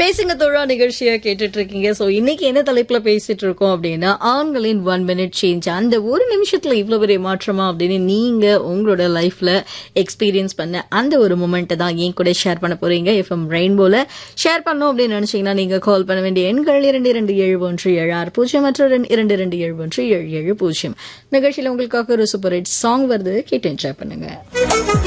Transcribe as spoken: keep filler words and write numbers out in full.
பேசுங்க தோழா நிகழ்ச்சியா கேட்டுட்டு இருக்கீங்க. சோ இன்னைக்கு என்ன தலைப்புல பேசிட்டு இருக்கோம் அப்படின்னா, ஆண்களின் ஒன் மினிட் சேஞ்ச், அந்த ஒரு நிமிஷத்துல இவ்வளவு பெரிய மாற்றமா அப்படின்னு நீங்க உங்களோட லைஃப்ல எக்ஸ்பீரியன்ஸ் பண்ண அந்த ஒரு மொமெண்ட் தான் என் கூட ஷேர் பண்ண போறீங்க. எஃப்எம் ரெயின்போல ஷேர் பண்ணணும் அப்படின்னு நினைச்சீங்கன்னா நீங்க கால் பண்ண வேண்டிய எண்கள் இரண்டு இரண்டு ஏழு ஒன்று ஏழு ஆறு பூஜ்ஜியம் மற்றும் இரண்டு இரண்டு ஏழு ஒன்று ஏழு ஏழு பூஜ்ஜியம். நிகழ்ச்சியில உங்களுக்காக ஒரு சூப்பர் ஹிட் சாங் வருது, கேட்டு என்ஜாய் பண்ணுங்க.